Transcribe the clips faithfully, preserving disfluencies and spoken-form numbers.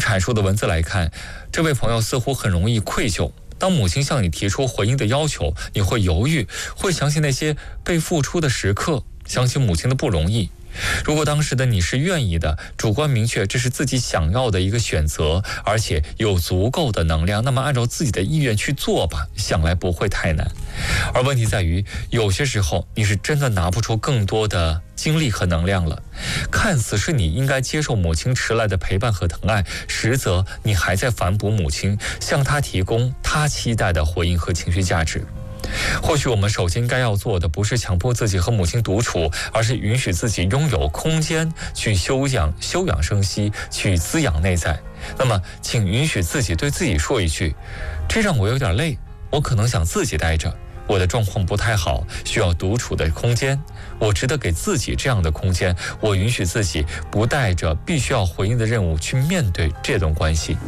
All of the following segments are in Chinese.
阐述的文字来看，这位朋友似乎很容易愧疚。当母亲向你提出回应的要求，你会犹豫，会想起那些被付出的时刻，想起母亲的不容易。如果当时的你是愿意的，主观明确这是自己想要的一个选择，而且有足够的能量，那么按照自己的意愿去做吧，想来不会太难。而问题在于，有些时候你是真的拿不出更多的精力和能量了。看似是你应该接受母亲迟来的陪伴和疼爱，实则你还在反哺母亲，向她提供她期待的回应和情绪价值。或许我们首先该要做的不是强迫自己和母亲独处，而是允许自己拥有空间去休养休养生息，去滋养内在。那么请允许自己对自己说一句，这让我有点累，我可能想自己待着，我的状况不太好，需要独处的空间，我值得给自己这样的空间，我允许自己不带着必须要回应的任务去面对这段关系。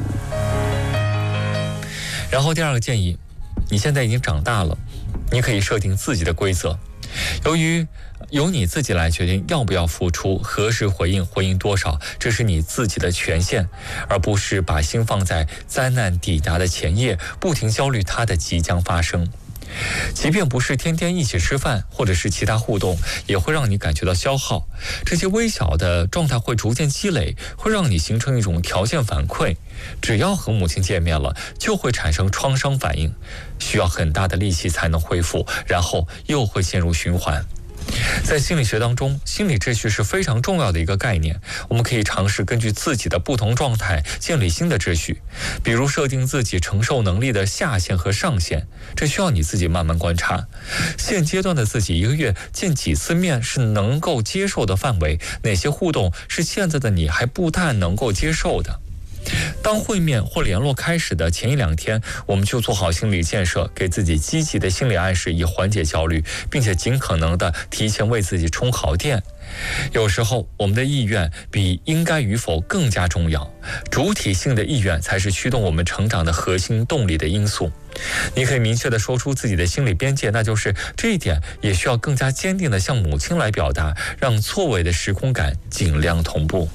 然后第二个建议，你现在已经长大了，你可以设定自己的规则，由于由你自己来决定要不要付出，何时回应，回应多少，这是你自己的权限，而不是把心放在灾难抵达的前夜，不停焦虑它的即将发生。即便不是天天一起吃饭，或者是其他互动，也会让你感觉到消耗。这些微小的状态会逐渐积累，会让你形成一种条件反馈。只要和母亲见面了，就会产生创伤反应，需要很大的力气才能恢复，然后又会陷入循环。在心理学当中，心理秩序是非常重要的一个概念。我们可以尝试根据自己的不同状态建立新的秩序，比如设定自己承受能力的下限和上限，这需要你自己慢慢观察。现阶段的自己一个月见几次面是能够接受的范围，哪些互动是现在的你还不太能够接受的。当会面或联络开始的前一两天，我们就做好心理建设，给自己积极的心理暗示，以缓解焦虑，并且尽可能的提前为自己充好电。有时候我们的意愿比应该与否更加重要，主体性的意愿才是驱动我们成长的核心动力的因素。你可以明确的说出自己的心理边界，那就是这一点也需要更加坚定的向母亲来表达，让错位的时空感尽量同步。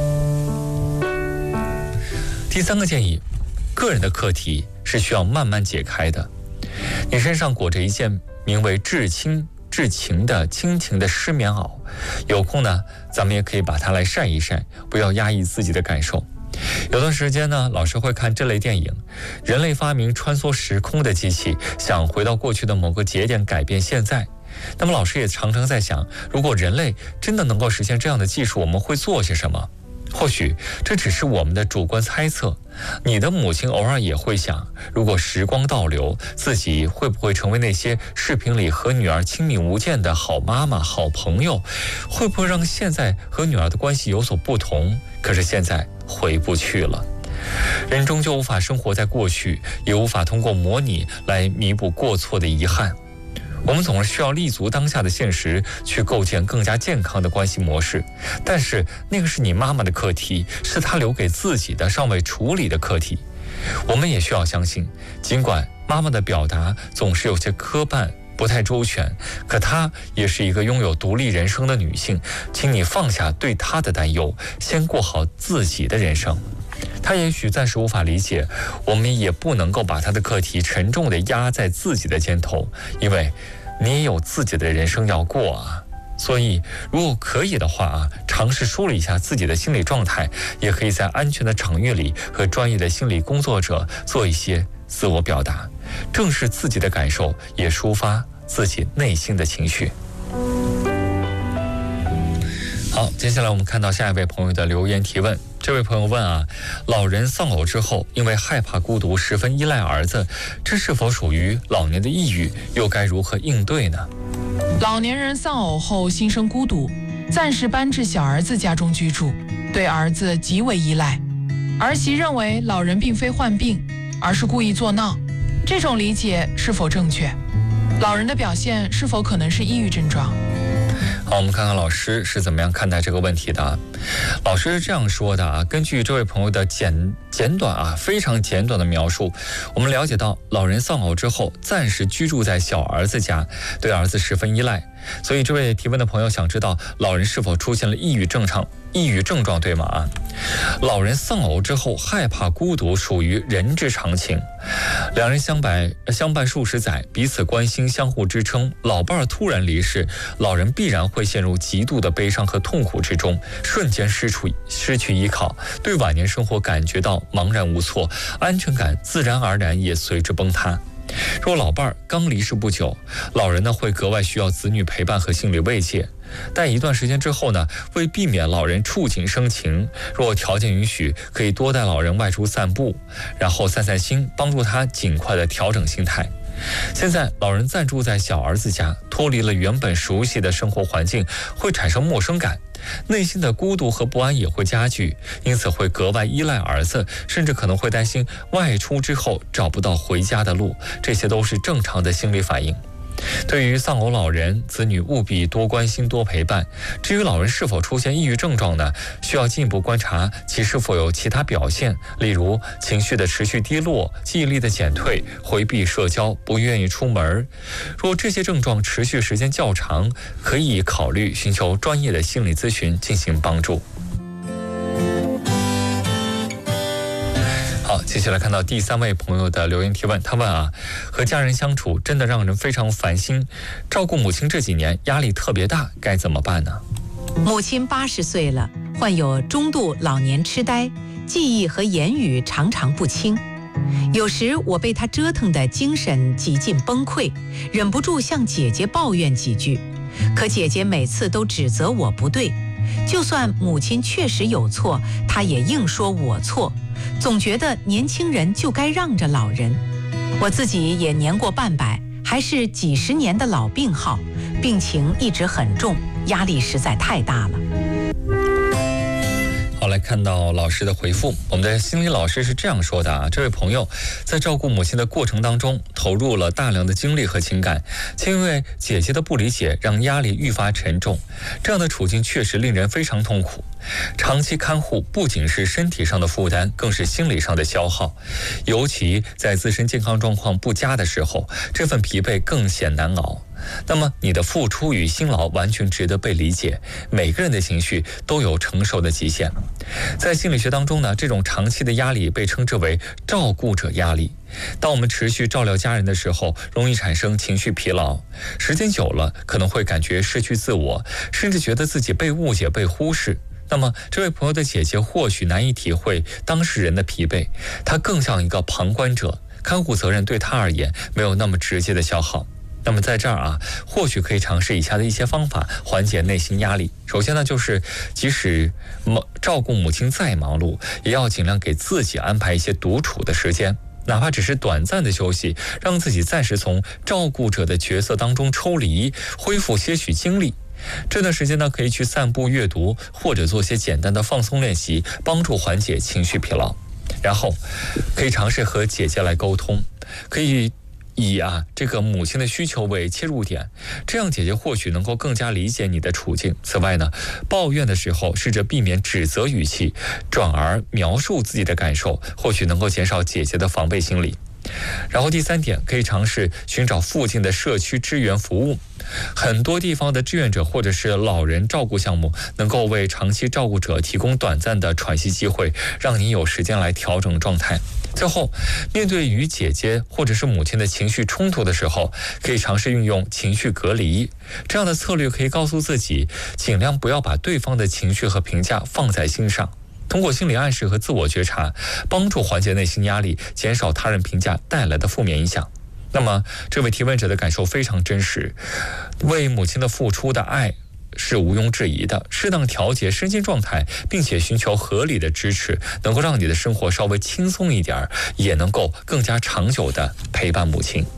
第三个建议，个人的课题是需要慢慢解开的。你身上裹着一件名为至亲至情的亲情的湿棉袄，有空呢，咱们也可以把它来晒一晒，不要压抑自己的感受。有段时间呢，老师会看这类电影，人类发明穿梭时空的机器，想回到过去的某个节点改变现在。那么老师也常常在想，如果人类真的能够实现这样的技术，我们会做些什么？或许这只是我们的主观猜测，你的母亲偶尔也会想，如果时光倒流，自己会不会成为那些视频里和女儿亲密无间的好妈妈、好朋友？会不会让现在和女儿的关系有所不同？可是现在回不去了。人终究无法生活在过去，也无法通过模拟来弥补过错的遗憾。我们总是需要立足当下的现实，去构建更加健康的关系模式。但是那个是你妈妈的课题，是她留给自己的尚未处理的课题。我们也需要相信，尽管妈妈的表达总是有些磕绊，不太周全，可她也是一个拥有独立人生的女性。请你放下对她的担忧，先过好自己的人生。她也许暂时无法理解，我们也不能够把她的课题沉重地压在自己的肩头，因为你也有自己的人生要过啊。所以如果可以的话啊，尝试梳理一下自己的心理状态，也可以在安全的场域里和专业的心理工作者做一些自我表达，正视自己的感受，也抒发自己内心的情绪。好，接下来我们看到下一位朋友的留言提问。这位朋友问啊，老人丧偶之后，因为害怕孤独，十分依赖儿子，这是否属于老年的抑郁？又该如何应对呢？ 老年人丧偶后心生孤独，暂时搬至小儿子家中居住，对儿子极为依赖。儿媳认为老人并非患病，而是故意作闹，这种理解是否正确？老人的表现是否可能是抑郁症状？ 好，我们看看老师是怎么样看待这个问题的。老师是这样说的啊，根据这位朋友的简简短啊，非常简短的描述。我们了解到，老人丧偶之后，暂时居住在小儿子家，对儿子十分依赖。所以这位提问的朋友想知道，老人是否出现了抑郁症状？抑郁症状对吗？啊，老人丧偶之后害怕孤独，属于人之常情。两人相伴相伴数十载，彼此关心，相互支撑。老伴儿突然离世，老人必然会陷入极度的悲伤和痛苦之中，瞬间失去失去依靠，对晚年生活感觉到茫然无措，安全感自然而然也随之崩塌。若老伴儿刚离世不久，老人呢会格外需要子女陪伴和心理慰藉。但一段时间之后呢，为避免老人触景生情，若条件允许，可以多带老人外出散步，然后散散心，帮助他尽快的调整心态。现在老人暂住在小儿子家，脱离了原本熟悉的生活环境，会产生陌生感，内心的孤独和不安也会加剧，因此会格外依赖儿子，甚至可能会担心外出之后找不到回家的路，这些都是正常的心理反应。对于丧偶老人，子女务必多关心多陪伴。至于老人是否出现抑郁症状呢，需要进一步观察其是否有其他表现，例如情绪的持续低落、记忆力的减退、回避社交、不愿意出门。若这些症状持续时间较长，可以考虑寻求专业的心理咨询进行帮助。好，接下来看到第三位朋友的留言提问，他问啊，和家人相处真的让人非常烦心，照顾母亲这几年压力特别大，该怎么办呢？ 母亲八十岁了，患有中度老年痴呆，记忆和言语常常不清。有时我被她折腾得精神几近崩溃，忍不住向姐姐抱怨几句，可姐姐每次都指责我不对，就算母亲确实有错，她也硬说我错，总觉得年轻人就该让着老人。我自己也年过半百，还是几十年的老病号，病情一直很重，压力实在太大了。 好，来看到老师的回复，我们的心理老师是这样说的啊，这位朋友在照顾母亲的过程当中投入了大量的精力和情感，却因为姐姐的不理解让压力愈发沉重，这样的处境确实令人非常痛苦。长期看护不仅是身体上的负担，更是心理上的消耗，尤其在自身健康状况不佳的时候，这份疲惫更显难熬。那么你的付出与辛劳完全值得被理解，每个人的情绪都有承受的极限。在心理学当中呢，这种长期的压力被称之为照顾者压力。当我们持续照料家人的时候，容易产生情绪疲劳，时间久了可能会感觉失去自我，甚至觉得自己被误解、被忽视。那么这位朋友的姐姐或许难以体会当事人的疲惫，她更像一个旁观者，看护责任对她而言没有那么直接的消耗。那么在这儿啊，或许可以尝试以下的一些方法缓解内心压力。首先呢，就是即使照顾母亲再忙碌，也要尽量给自己安排一些独处的时间，哪怕只是短暂的休息，让自己暂时从照顾者的角色当中抽离，恢复些许精力。这段时间呢，可以去散步、阅读，或者做些简单的放松练习，帮助缓解情绪疲劳。然后可以尝试和姐姐来沟通，可以以啊这个母亲的需求为切入点，这样姐姐或许能够更加理解你的处境。此外呢，抱怨的时候试着避免指责语气，转而描述自己的感受，或许能够减少姐姐的防备心理。然后第三点，可以尝试寻找附近的社区支援服务，很多地方的志愿者或者是老人照顾项目能够为长期照顾者提供短暂的喘息机会，让你有时间来调整状态。最后，面对与姐姐或者是母亲的情绪冲突的时候，可以尝试运用情绪隔离，这样的策略可以告诉自己尽量不要把对方的情绪和评价放在心上，通过心理暗示和自我觉察，帮助缓解内心压力，减少他人评价带来的负面影响。那么这位提问者的感受非常真实，为母亲的付出的爱是毋庸置疑的，适当调节身心状态，并且寻求合理的支持，能够让你的生活稍微轻松一点，也能够更加长久的陪伴母亲。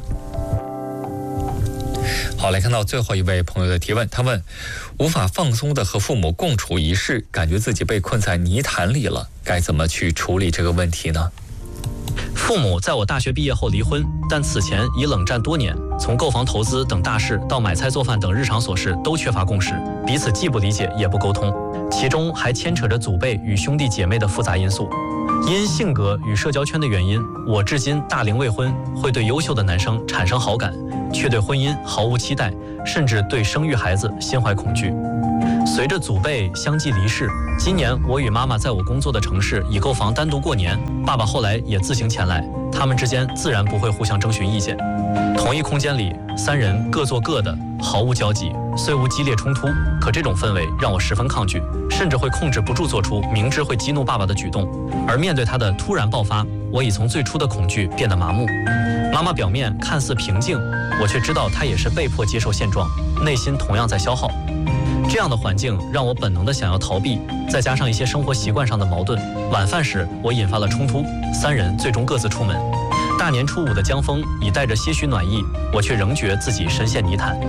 好，来看到最后一位朋友的提问，他问：无法放松的和父母共处一室，感觉自己被困在泥潭里了，该怎么去处理这个问题呢？ 父母在我大学毕业后离婚，但此前已冷战多年，从购房投资等大事到买菜做饭等日常琐事都缺乏共识，彼此既不理解也不沟通，其中还牵扯着祖辈与兄弟姐妹的复杂因素。 因性格与社交圈的原因，我至今大龄未婚，会对优秀的男生产生好感，却对婚姻毫无期待，甚至对生育孩子心怀恐惧。随着祖辈相继离世，今年我与妈妈在我工作的城市已购房单独过年，爸爸后来也自行前来，他们之间自然不会互相征询意见。同一空间里，三人各做各的，毫无交集，虽无激烈冲突，可这种氛围让我十分抗拒，甚至会控制不住做出明知会激怒爸爸的举动。而面对他的突然爆发，我已从最初的恐惧变得麻木。妈妈表面看似平静，我却知道她也是被迫接受现状，内心同样在消耗。这样的环境让我本能的想要逃避，再加上一些生活习惯上的矛盾，晚饭时我引发了冲突，三人最终各自出门。大年初五的江风已带着些许暖意，我却仍觉自己深陷泥潭。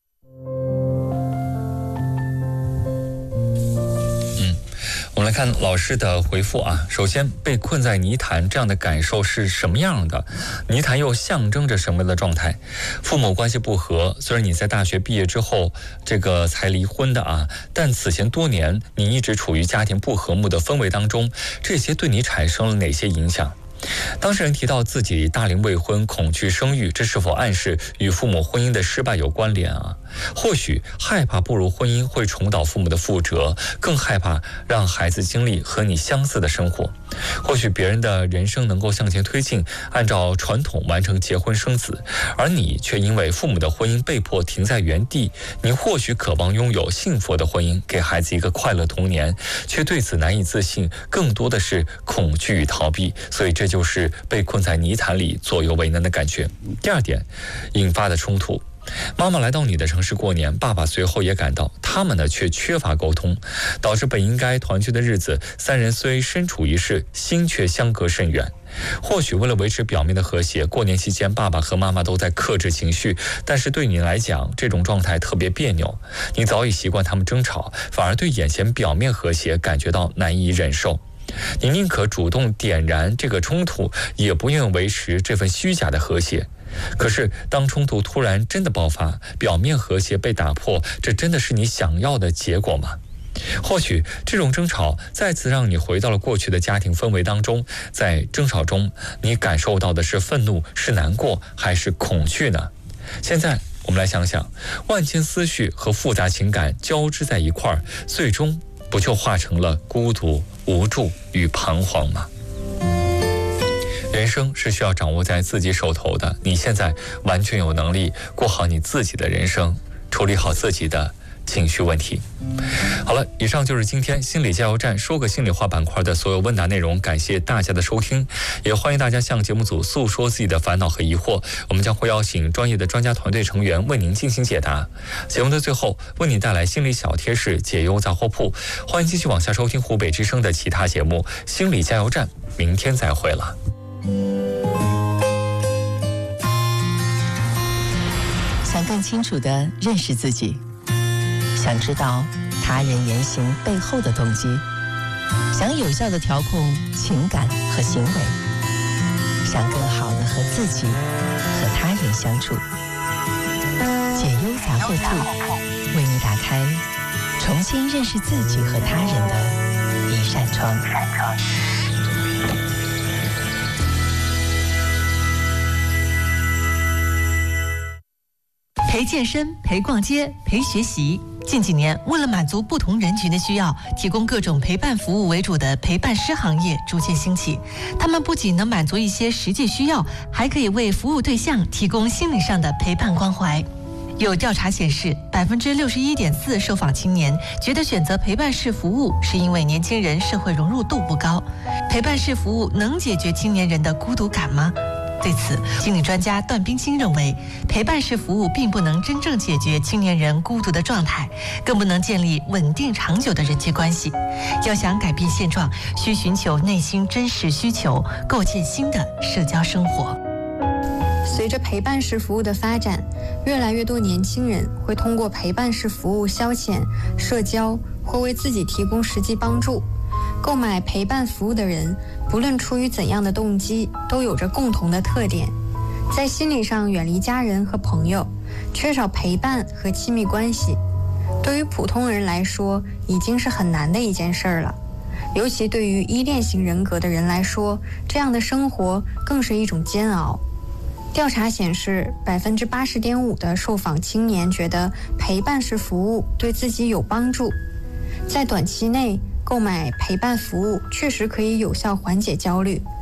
我们来看老师的回复啊。首先，被困在泥潭这样的感受是什么样的？泥潭又象征着什么的状态？父母关系不和，虽然你在大学毕业之后这个才离婚的啊，但此前多年你一直处于家庭不和睦的氛围当中，这些对你产生了哪些影响？当事人提到自己大龄未婚，恐惧生育，这是否暗示与父母婚姻的失败有关联啊？或许害怕步入婚姻会重蹈父母的覆辙，更害怕让孩子经历和你相似的生活。或许别人的人生能够向前推进，按照传统完成结婚生子，而你却因为父母的婚姻被迫停在原地。你或许渴望拥有幸福的婚姻，给孩子一个快乐童年，却对此难以自信，更多的是恐惧与逃避，所以这就是被困在泥潭里左右为难的感觉。第二点，引发的冲突。妈妈来到你的城市过年，爸爸随后也赶到，他们呢却缺乏沟通，导致本应该团聚的日子，三人虽身处一室，心却相隔甚远。或许为了维持表面的和谐，过年期间爸爸和妈妈都在克制情绪，但是对你来讲，这种状态特别别扭。你早已习惯他们争吵，反而对眼前表面和谐感觉到难以忍受。你宁可主动点燃这个冲突，也不愿维持这份虚假的和谐。可是当冲突突然真的爆发，表面和谐被打破，这真的是你想要的结果吗？或许这种争吵再次让你回到了过去的家庭氛围当中，在争吵中你感受到的是愤怒，是难过，还是恐惧呢？现在我们来想想，万千思绪和复杂情感交织在一块儿，最终不就化成了孤独、无助与彷徨吗？人生是需要掌握在自己手头的，你现在完全有能力过好你自己的人生，处理好自己的情绪问题。好了，以上就是今天心理加油站说个心里话板块的所有问答内容，感谢大家的收听，也欢迎大家向节目组诉说自己的烦恼和疑惑，我们将会邀请专业的专家团队成员为您进行解答。节目的最后，为您带来心理小贴士解忧杂货铺，欢迎继续往下收听湖北之声的其他节目，心理加油站，明天再会了。 想更清楚地认识自己，想知道他人言行背后的动机，想有效地调控情感和行为，想更好地和自己和他人相处。解忧杂货铺为你打开重新认识自己和他人的一扇窗。陪健身、陪逛街、陪学习。近几年，为了满足不同人群的需要，提供各种陪伴服务为主的陪伴师行业逐渐兴起。他们不仅能满足一些实际需要，还可以为服务对象提供心理上的陪伴关怀。有调查显示，百分之六十一点四受访青年觉得选择陪伴式服务是因为年轻人社会融入度不高。陪伴式服务能解决青年人的孤独感吗？对此，心理专家段冰清认为，陪伴式服务并不能真正解决青年人孤独的状态，更不能建立稳定长久的人际关系。要想改变现状，需寻求内心真实需求，构建新的社交生活。 随着陪伴式服务的发展，越来越多年轻人会通过陪伴式服务消遣、社交或为自己提供实际帮助。购买陪伴服务的人，不论出于怎样的动机，都有着共同的特点：在心理上远离家人和朋友，缺少陪伴和亲密关系。对于普通人来说，已经是很难的一件事儿了。 尤其对于依恋型人格的人来说，这样的生活更是一种煎熬。调查显示，百分之八十点五的受访青年觉得陪伴式服务对自己有帮助。在短期内，购买陪伴服务确实可以有效缓解焦虑，